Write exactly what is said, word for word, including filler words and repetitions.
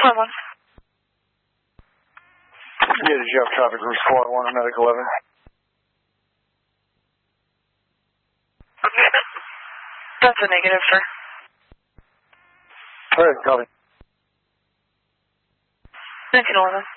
one. Yeah, did you have traffic group squad one on medic eleven? That's a negative, sir. Alright, copy. nineteen eleven.